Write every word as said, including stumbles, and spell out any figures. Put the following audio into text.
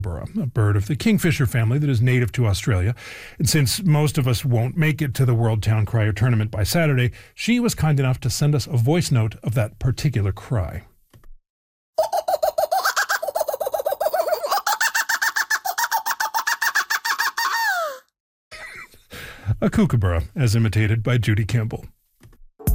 a bird of the kingfisher family that is native to Australia. And since most of us won't make it to the World Town Crier tournament by Saturday, she was kind enough to send us a voice note of that particular cry. A kookaburra, as imitated by Judy Campbell.